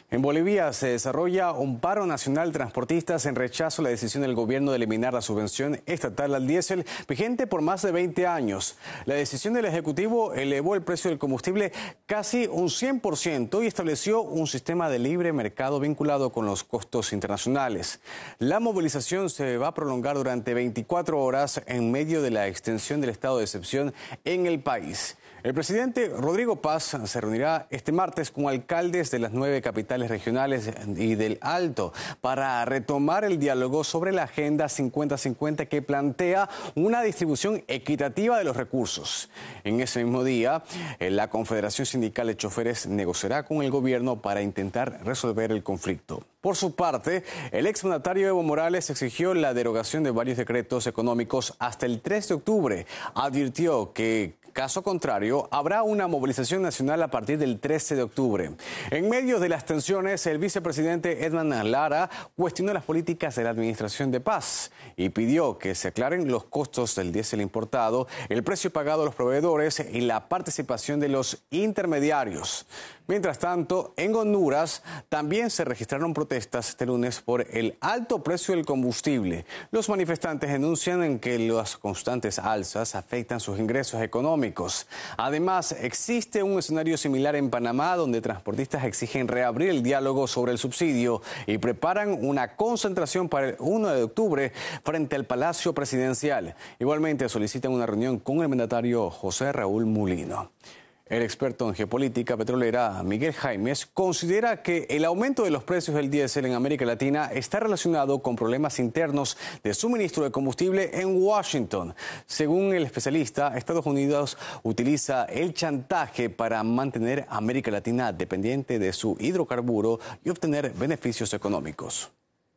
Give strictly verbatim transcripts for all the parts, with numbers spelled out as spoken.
En Bolivia se desarrolla un paro nacional de transportistas en rechazo a la decisión del gobierno de eliminar la subvención estatal al diésel, vigente por más de veinte años. La decisión del Ejecutivo elevó el precio del combustible casi un cien por ciento y estableció un sistema de libre mercado vinculado con los costos internacionales. La movilización se va a prolongar durante veinticuatro horas en medio de la extensión del estado de excepción en el país. El presidente Rodrigo Paz se reunirá este martes con alcaldes de las nueve capitales regionales y del Alto para retomar el diálogo sobre la Agenda cincuenta cincuenta que plantea una distribución equitativa de los recursos. En ese mismo día, la Confederación Sindical de Choferes negociará con el gobierno para intentar resolver el conflicto. Por su parte, el exmandatario Evo Morales exigió la derogación de varios decretos económicos hasta el tres de octubre. Advirtió que, caso contrario, habrá una movilización nacional a partir del trece de octubre. En medio de las tensiones, el vicepresidente Edman Lara cuestionó las políticas de la administración de Paz y pidió que se aclaren los costos del diésel importado, el precio pagado a los proveedores y la participación de los intermediarios. Mientras tanto, en Honduras también se registraron protestas este lunes por el alto precio del combustible. Los manifestantes denuncian que las constantes alzas afectan sus ingresos económicos. Además, existe un escenario similar en Panamá, donde transportistas exigen reabrir el diálogo sobre el subsidio y preparan una concentración para el uno de octubre frente al Palacio Presidencial. Igualmente solicitan una reunión con el mandatario José Raúl Mulino. El experto en geopolítica petrolera Miguel Jaimes considera que el aumento de los precios del diésel en América Latina está relacionado con problemas internos de suministro de combustible en Washington. Según el especialista, Estados Unidos utiliza el chantaje para mantener a América Latina dependiente de su hidrocarburo y obtener beneficios económicos.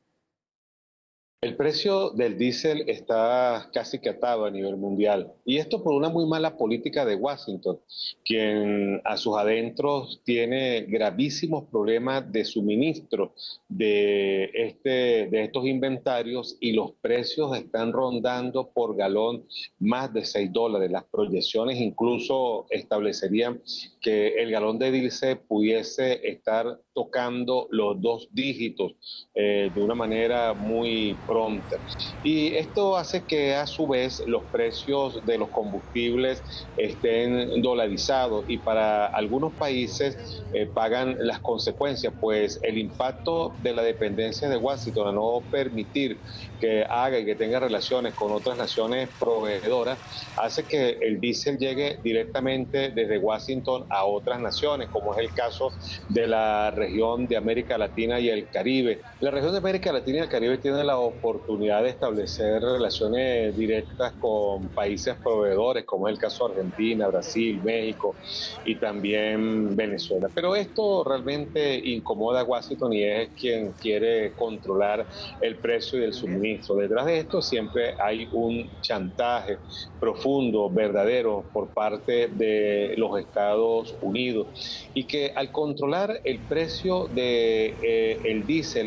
El precio del diésel está casi que atado a nivel mundial, y esto por una muy mala política de Washington, quien a sus adentros tiene gravísimos problemas de suministro de, este, de estos inventarios, y los precios están rondando por galón más de seis dólares. Las proyecciones incluso establecerían que el galón de diésel pudiese estar tocando los dos dígitos eh, de una manera muy pronta. Y esto hace que a su vez los precios de los combustibles estén dolarizados, y para algunos países eh, pagan las consecuencias, pues el impacto de la dependencia de Washington a no permitir que haga y que tenga relaciones con otras naciones proveedoras hace que el diésel llegue directamente desde Washington a otras naciones, como es el caso de la región de América Latina y el Caribe. La región de América Latina y el Caribe tiene la oportunidad de establecer relaciones directas con países proveedores, como es el caso de Argentina, Brasil, México y también Venezuela. Pero esto realmente incomoda a Washington, y es quien quiere controlar el precio y el suministro. Detrás de esto siempre hay un chantaje profundo, verdadero, por parte de los Estados Unidos, y que al controlar el precio del de, eh, el diésel